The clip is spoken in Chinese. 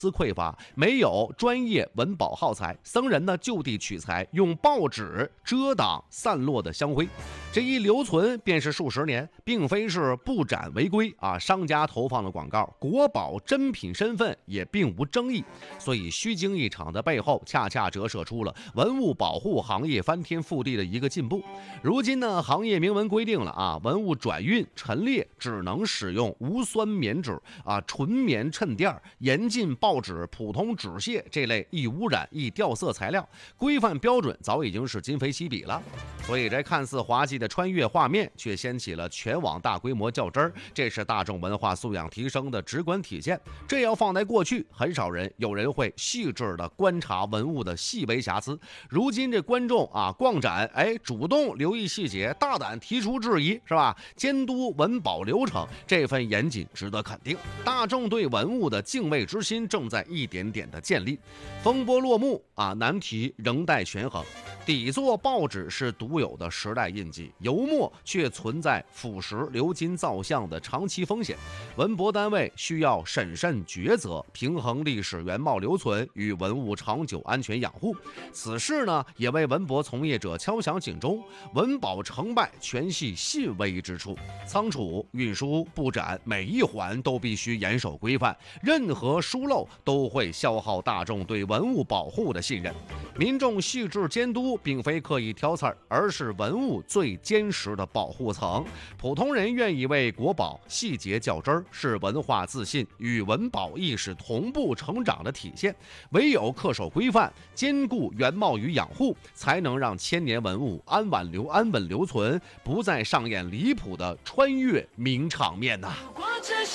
匮乏，没有专业文保耗材，僧人呢就地取材，用报纸遮挡散落的香灰，这一留存便是数十年，并非是不展违规啊。商家投放的广告，国宝真品身份也并无争议，所以虚惊一场的背后，恰恰折射出了文物保护行业翻天覆地的一个进步。如今呢，行业明文规定了啊，文物转运陈列只能使用无酸棉纸啊、纯棉衬垫、严禁报纸、普通纸屑这类易污染、易掉色材料，规范标准早已经是今非昔比了。所以这看似滑稽的穿越画面，却掀起了全网大规模较真儿，这是大众文化素养提升的直观体现。这要放在过去，很少有人会细致的观察文物的细微瑕疵。如今这观众啊逛展，主动留意细节，大胆提出质疑，是吧？监督文保流程，这份严谨值得肯定。大众对文物的敬畏之心正在一点点的建立。风波落幕啊，难题仍待权衡。底座报纸是独有的时代印记，油墨却存在腐蚀、鎏金造像的长期风险。文博单位需要审慎抉择，平衡历史原貌留存与文物长久安全养护。此事呢，也为文博从业者敲响警钟。文保成败全系细微之处，仓储、运输、布展每一环都必须严守规范，任何疏漏都会消耗大众对文物保护的信任。民众细致监督并非刻意挑刺儿，而是文物最坚实的保护层。普通人愿意为国宝细节较真儿，是文化自信与文保意识同步成长的体现。唯有恪守规范，兼顾原貌与养护，才能让千年文物安稳留存，不再上演离谱的穿越名场面呐。